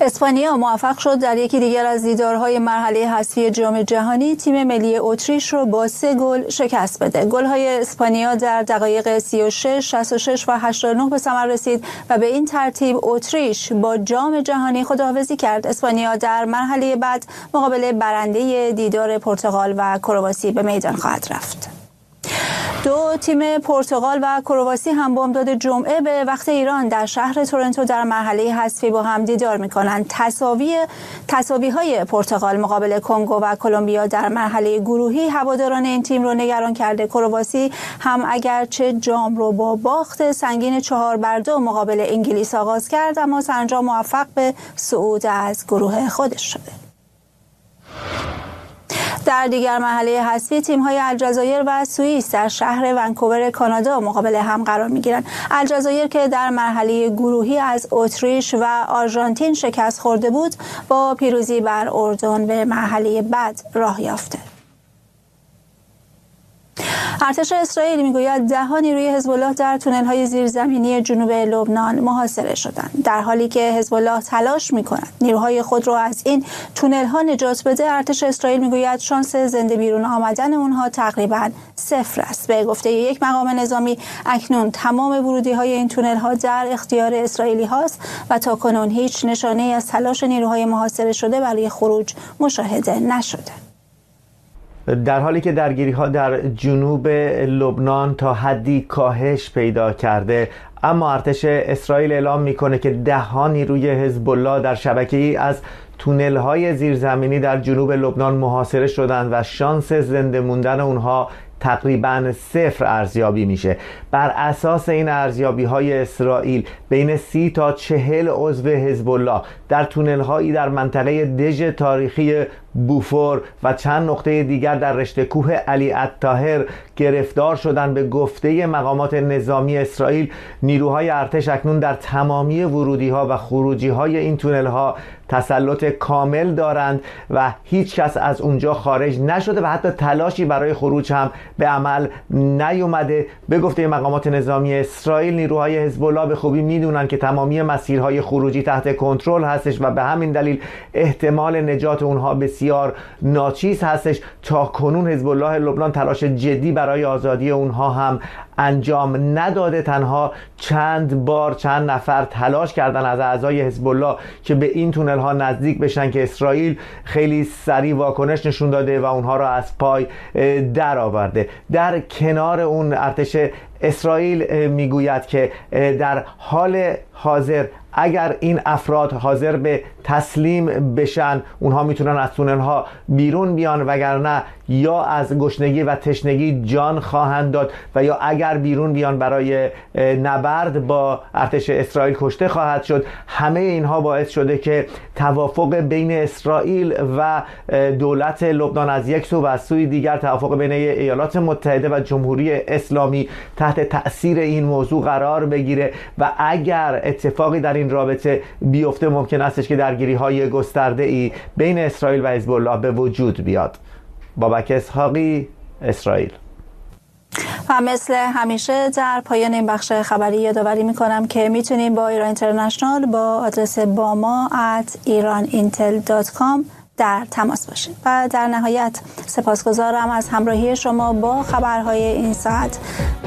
اسپانیا موفق شد در یکی دیگر از دیدارهای مرحله حذفی جام جهانی تیم ملی اتریش رو با 3 گل شکست بده. گل‌های اسپانیا در دقایق 36، 66 و 89 به ثمر رسید و به این ترتیب اتریش با جام جهانی خداحافظی کرد. اسپانیا در مرحله بعد مقابل برنده دیدار پرتغال و کرواسی به میدان خواهد رفت. 2 تیم پرتغال و کرواسی هم بامداد جمعه به وقت ایران در شهر تورنتو در مرحله حذفی با هم دیدار می‌کنند. تساوی‌های پرتغال مقابل کنگو و کلمبیا در مرحله گروهی هواداران این تیم رو نگران کرده. کرواسی هم اگرچه جام رو با باخت سنگین 4-2 مقابل انگلیس آغاز کرد، اما سرانجام موفق به صعود از گروه خودش شده. در دیگر مرحله حذفی تیم‌های الجزایر و سوئیس در شهر ونکوور کانادا مقابل هم قرار می‌گیرند. الجزایر که در مرحله گروهی از اتریش و آرژانتین شکست خورده بود، با پیروزی بر اردن به مرحله بعد راه یافته. ارتش اسرائیل میگوید 10 نیروی حزب الله در تونل‌های زیرزمینی جنوب لبنان محاصره شدند. در حالی که حزب الله تلاش می‌کند نیروهای خود را از این تونل‌ها نجات بده، ارتش اسرائیل میگوید شانس زنده بیرون آمدن اونها تقریباً 0 است. به گفته یک مقام نظامی اکنون تمام ورودی‌های این تونل‌ها در اختیار اسرائیلی هاست و تاکنون هیچ نشانه‌ای از تلاش نیروهای محاصره شده برای خروج مشاهده نشده. در حالی که درگیری‌ها در جنوب لبنان تا حدی کاهش پیدا کرده، اما ارتش اسرائیل اعلام میکنه که 10 نیروی حزب الله در شبکه‌ای از تونل‌های زیرزمینی در جنوب لبنان محاصره شدند و شانس زنده موندن اونها تقریباً 0 ارزیابی میشه. بر اساس این ارزیابی‌های اسرائیل بین 30 تا 40 عضو حزب الله در تونل‌هایی در منطقه دژ تاریخی بوفور و چند نقطه دیگر در رشته کوه علی الطاهر گرفتار شدند. به گفته مقامات نظامی اسرائیل، نیروهای ارتش اکنون در تمامی ورودی‌ها و خروجی‌های این تونل‌ها تسلط کامل دارند و هیچ کس از اونجا خارج نشده و حتی تلاشی برای خروج هم به عمل نیومده. به گفته مقامات نظامی اسرائیل، نیروهای حزب الله به خوبی میدونن که تمامی مسیرهای خروجی تحت کنترل هستش و به همین دلیل احتمال نجات اونها بسیار ناچیز هستش. تا کنون حزب الله لبنان تلاش جدی برای آزادی اونها هم انجام نداده. تنها چند نفر تلاش کردن از اعضای حزب الله که به این تونل ها نزدیک بشن که اسرائیل خیلی سریع واکنش نشون داده و اونها را از پای در آورده. در کنار اون ارتش اسرائیل میگوید که در حال حاضر اگر این افراد حاضر به تسلیم بشن، اونها میتونن از تونل ها بیرون بیان، وگرنه یا از گشنگی و تشنگی جان خواهند داد و یا اگر بیرون بیان برای نبرد با ارتش اسرائیل کشته خواهد شد. همه اینها باعث شده که توافق بین اسرائیل و دولت لبنان از یک سو و از سوی دیگر توافق بین ایالات متحده و جمهوری اسلامی تحت تأثیر این موضوع قرار بگیره و اگر اتفاقی در این رابطه بیفته ممکن استش که درگیری‌های گسترده‌ای بین اسرائیل و حزب الله به وجود بیاد. بابک اسحاقی، اسرائیل. و مثل همیشه در پایان این بخش خبری یادآوری میکنم که میتونیم با ایران اینترنشنال با آدرس bama@iranintel.com در تماس باشید. و در نهایت سپاسگزارم از همراهی شما با خبرهای این ساعت.